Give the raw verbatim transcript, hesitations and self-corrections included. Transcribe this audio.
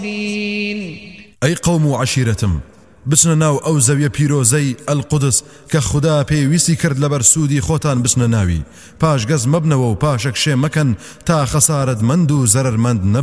أي قوم وعشيرتم بچنە ناو ئەو زەویە پیرۆزەی ئەلقودس کە خوددا پێویستی کرد لەبەر سوودی خۆتان بچنە ناوی پاش گەز مەبنەوە و پاشەکشێ مەکەن تا خەسارەتمەند و زەرەرمەند نەبن